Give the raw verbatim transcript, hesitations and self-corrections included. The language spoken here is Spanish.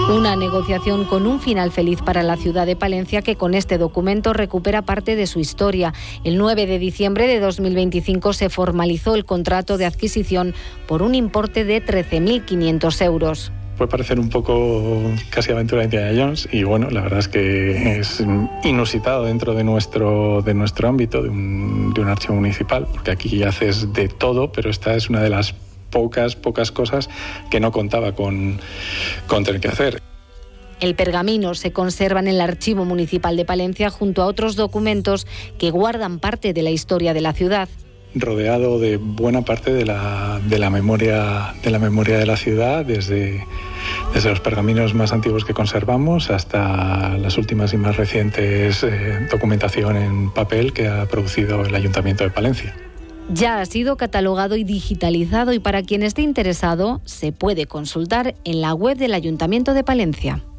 Una negociación con un final feliz para la ciudad de Palencia, que con este documento recupera parte de su historia. El nueve de diciembre de dos mil veinticinco se formalizó el contrato de adquisición por un importe de trece mil quinientos euros. Puede parecer un poco casi aventura de Indiana Jones y bueno, la verdad es que es inusitado dentro de nuestro, de nuestro ámbito, de un, de un archivo municipal, porque aquí haces de todo, pero esta es una de las pocas, pocas cosas que no contaba con, con tener que hacer. El pergamino se conserva en el Archivo Municipal de Palencia junto a otros documentos que guardan parte de la historia de la ciudad. Rodeado de buena parte de la, de la memoria de la memoria de la ciudad, desde, desde los pergaminos más antiguos que conservamos hasta las últimas y más recientes eh, documentación en papel que ha producido el Ayuntamiento de Palencia. Ya ha sido catalogado y digitalizado y para quien esté interesado se puede consultar en la web del Ayuntamiento de Palencia.